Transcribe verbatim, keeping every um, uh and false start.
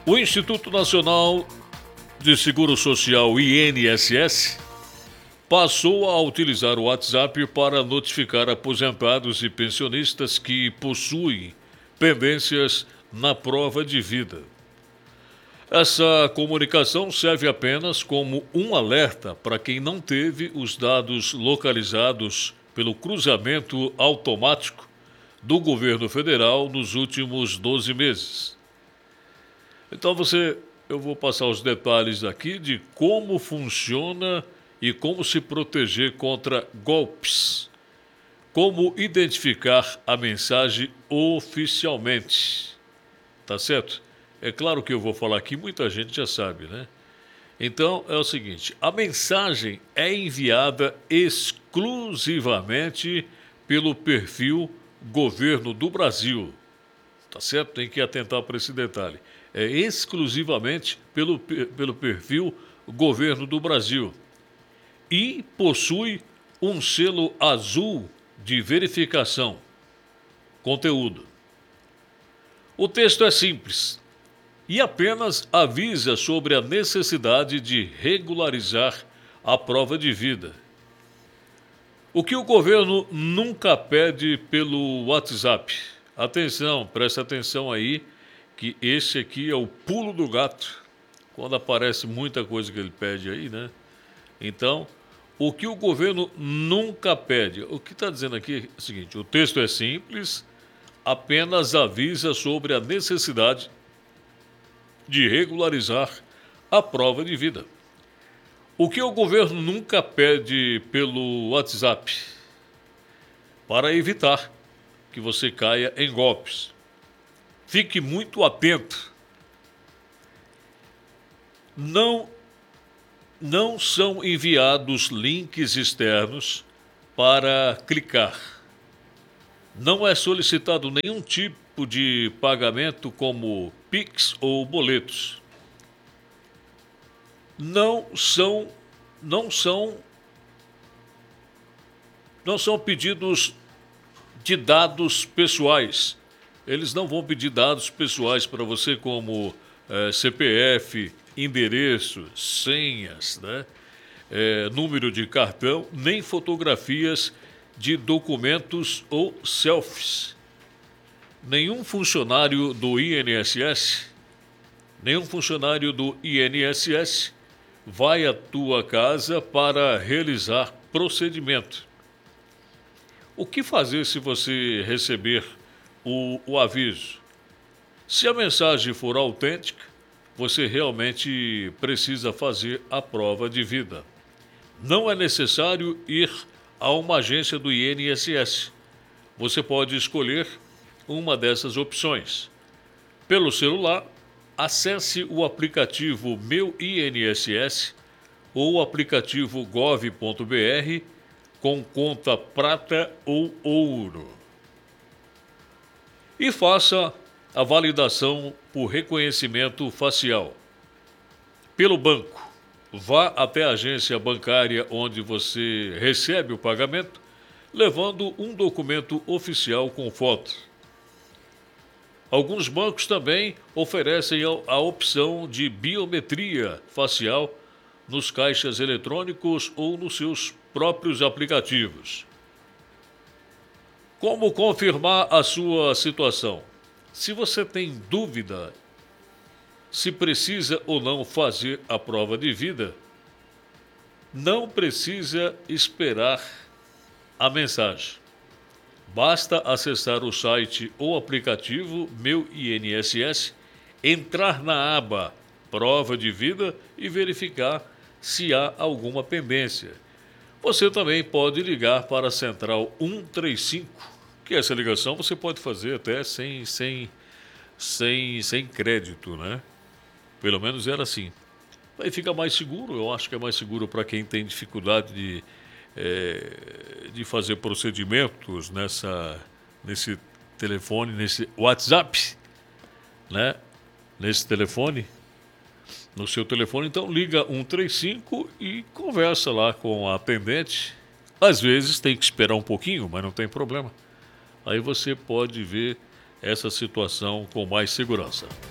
O Instituto Nacional de Seguro Social, I N S S, passou a utilizar o WhatsApp para notificar aposentados e pensionistas que possuem pendências na prova de vida. Essa comunicação serve apenas como um alerta para quem não teve os dados localizados pelo cruzamento automático do governo federal nos últimos doze meses. Então você, eu vou passar os detalhes aqui de como funciona e como se proteger contra golpes. Como identificar a mensagem oficialmente. Tá certo? É claro que eu vou falar aqui, muita gente já sabe, né? Então, é o seguinte, a mensagem é enviada exclusivamente pelo perfil Governo do Brasil. Tá certo? Tem que atentar para esse detalhe. É exclusivamente pelo, pelo perfil Governo do Brasil. E possui um selo azul de verificação. Conteúdo. O texto é simples e apenas avisa sobre a necessidade de regularizar a prova de vida. O que o governo nunca pede pelo WhatsApp. Atenção, presta atenção aí, que esse aqui é o pulo do gato, quando aparece muita coisa que ele pede aí, né? Então, o que o governo nunca pede, o que está dizendo aqui é o seguinte, o texto é simples, apenas avisa sobre a necessidade de regularizar a prova de vida. O que o governo nunca pede pelo WhatsApp? Para evitar que você caia em golpes. Fique muito atento. Não, não são enviados links externos para clicar. Não é solicitado nenhum tipo de pagamento como Pix ou boletos. Não são, não são, não são pedidos de dados pessoais. Eles não vão pedir dados pessoais para você como é, C P F, endereço, senhas, né? É, número de cartão, nem fotografias de documentos ou selfies. Nenhum funcionário do I N S S, nenhum funcionário do I N S S vai à tua casa para realizar procedimento. O que fazer se você receber o, o aviso? Se a mensagem for autêntica, você realmente precisa fazer a prova de vida. Não é necessário ir a uma agência do I N S S. Você pode escolher uma dessas opções. Pelo celular, acesse o aplicativo Meu I N S S ou o aplicativo gov ponto br com conta prata ou ouro. E faça a validação por reconhecimento facial. Pelo banco, vá até a agência bancária onde você recebe o pagamento, levando um documento oficial com foto. Alguns bancos também oferecem a opção de biometria facial nos caixas eletrônicos ou nos seus próprios aplicativos. Como confirmar a sua situação? Se você tem dúvida se precisa ou não fazer a prova de vida, não precisa esperar a mensagem. Basta acessar o site ou aplicativo Meu I N S S, entrar na aba Prova de Vida e verificar se há alguma pendência. Você também pode ligar para a Central cento e trinta e cinco, que essa ligação você pode fazer até sem, sem, sem, sem crédito, né? Pelo menos era assim. Aí fica mais seguro, eu acho que é mais seguro para quem tem dificuldade de, é, de fazer procedimentos nessa, nesse telefone, nesse WhatsApp, né? Nesse telefone, no seu telefone. Então liga cento e trinta e cinco e conversa lá com a atendente. Às vezes tem que esperar um pouquinho, mas não tem problema. Aí você pode ver essa situação com mais segurança.